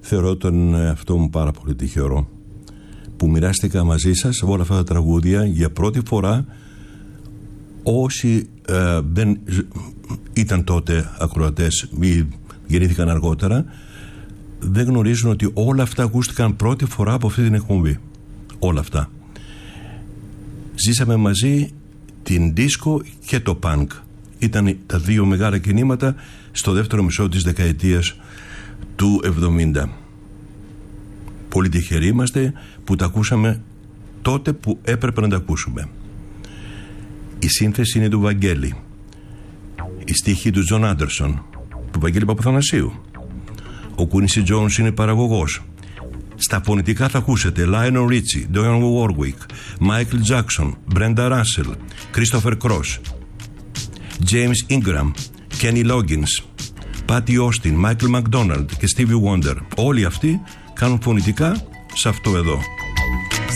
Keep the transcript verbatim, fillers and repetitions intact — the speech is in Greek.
Θεωρώ τον εαυτό μου πάρα πολύ τυχερό που μοιράστηκα μαζί σας όλα αυτά τα τραγούδια για πρώτη φορά. Όσοι ε, δεν ήταν τότε ακροατές ή γεννήθηκαν αργότερα, δεν γνωρίζουν ότι όλα αυτά ακούστηκαν πρώτη φορά από αυτή την εκπομπή. Όλα αυτά. Ζήσαμε μαζί την disco και το punk. Ήταν τα δύο μεγάλα κινήματα στο δεύτερο μισό της δεκαετίας του εβδομήντα. Πολύ τυχεροί είμαστε που τα ακούσαμε τότε που έπρεπε να τα ακούσουμε. Η σύνθεση είναι του Βαγγέλη. Η στίχη του Τζον Άντερσον, του Βαγγέλη Παπαθανασίου. Ο Κουίνσι Τζόνς είναι παραγωγός. Στα φωνητικά θα ακούσετε Lionel Richie, Dionne Warwick, Michael Jackson, Brenda Russell, Christopher Cross, James Ingram, Kenny Loggins, Patty Austin, Michael McDonald και Stevie Wonder. Όλοι αυτοί κάνουν φωνητικά σε αυτό εδώ.